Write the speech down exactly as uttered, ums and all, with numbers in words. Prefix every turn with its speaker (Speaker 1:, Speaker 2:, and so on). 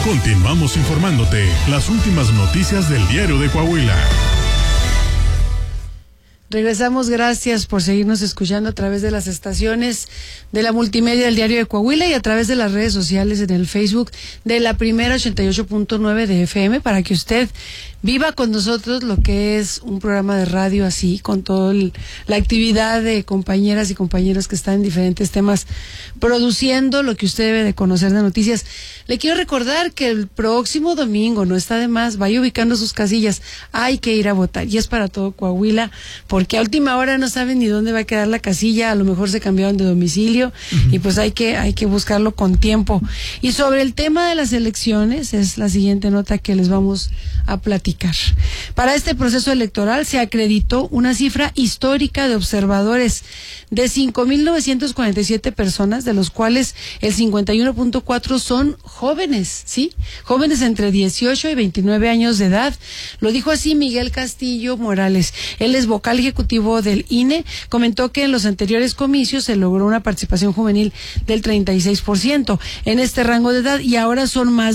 Speaker 1: Continuamos informándote las últimas noticias del Diario de Coahuila.
Speaker 2: Regresamos, gracias por seguirnos escuchando a través de las estaciones de la multimedia del Diario de Coahuila y a través de las redes sociales en el Facebook de la Primera ochenta y ocho punto nueve de F M, para que usted viva con nosotros lo que es un programa de radio así, con toda la actividad de compañeras y compañeros que están en diferentes temas produciendo lo que usted debe de conocer de noticias. Le quiero recordar que el próximo domingo, no está de más, vaya ubicando sus casillas, hay que ir a votar y es para todo Coahuila, porque a última hora no saben ni dónde va a quedar la casilla, a lo mejor se cambiaron de domicilio uh-huh. y pues hay que, hay que buscarlo con tiempo. Y sobre el tema de las elecciones, es la siguiente nota que les vamos a platicar. Para este proceso electoral se acreditó una cifra histórica de observadores de cinco mil novecientas cuarenta y siete personas, de los cuales el cincuenta y uno punto cuatro son jóvenes, ¿sí? Jóvenes entre dieciocho y veintinueve años de edad. Lo dijo así Miguel Castillo Morales. Él es vocal ejecutivo del I N E. Comentó que en los anteriores comicios se logró una participación juvenil del treinta y seis por ciento en este rango de edad y ahora son más